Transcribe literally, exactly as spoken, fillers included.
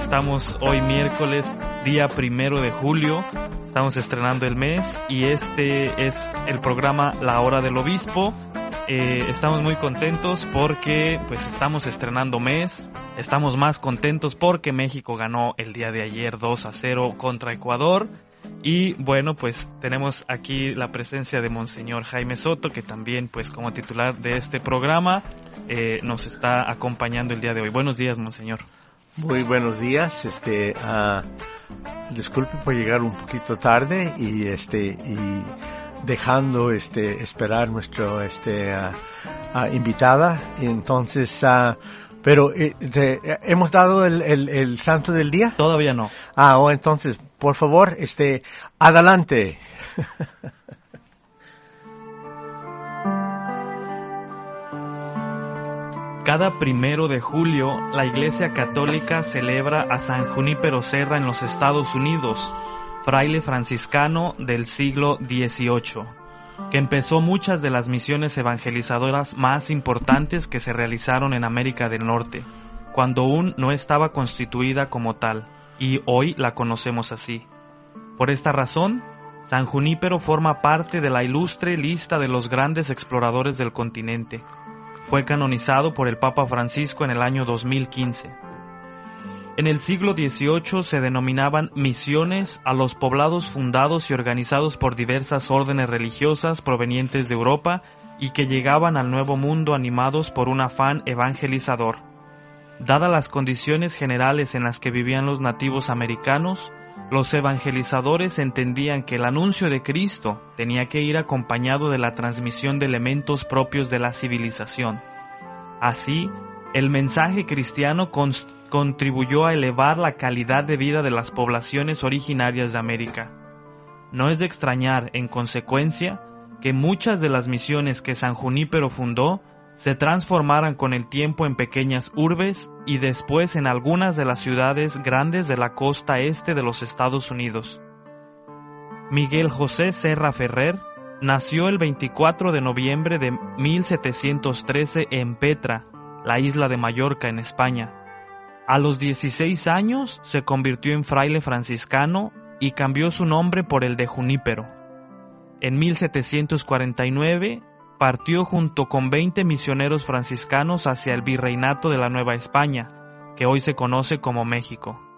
estamos hoy miércoles, día primero de julio, estamos estrenando el mes y este es el programa La Hora del Obispo. Eh, estamos muy contentos porque pues estamos estrenando mes, estamos más contentos porque México ganó el día de ayer dos a cero contra Ecuador. Y bueno, pues tenemos aquí la presencia de Monseñor Jaime Soto, que también pues como titular de este programa eh, nos está acompañando el día de hoy. Buenos días, Monseñor. Muy buenos días. Este, uh, disculpe por llegar un poquito tarde y este y dejando este esperar nuestro este uh, uh, invitada. Entonces. Uh, Pero, eh, te, eh, ¿hemos dado el, el, el santo del día? Todavía no. Ah, oh, entonces, por favor, este, adelante. Cada primero de julio, la Iglesia Católica celebra a San Junípero Serra en los Estados Unidos, fraile franciscano del siglo dieciocho. Que empezó muchas de las misiones evangelizadoras más importantes que se realizaron en América del Norte, cuando aún no estaba constituida como tal, y hoy la conocemos así. Por esta razón, San Junípero forma parte de la ilustre lista de los grandes exploradores del continente. Fue canonizado por el Papa Francisco en el año dos mil quince. En el siglo dieciocho se denominaban misiones a los poblados fundados y organizados por diversas órdenes religiosas provenientes de Europa y que llegaban al Nuevo Mundo animados por un afán evangelizador. Dadas las condiciones generales en las que vivían los nativos americanos, los evangelizadores entendían que el anuncio de Cristo tenía que ir acompañado de la transmisión de elementos propios de la civilización. Así, el mensaje cristiano const- contribuyó a elevar la calidad de vida de las poblaciones originarias de América. No es de extrañar, en consecuencia, que muchas de las misiones que San Junípero fundó se transformaran con el tiempo en pequeñas urbes y después en algunas de las ciudades grandes de la costa este de los Estados Unidos. Miguel José Serra Ferrer nació el veinticuatro de noviembre de mil setecientos trece en Petra, la isla de Mallorca, en España. A los dieciséis años se convirtió en fraile franciscano y cambió su nombre por el de Junípero. En mil setecientos cuarenta y nueve partió junto con veinte misioneros franciscanos hacia el virreinato de la Nueva España, que hoy se conoce como México.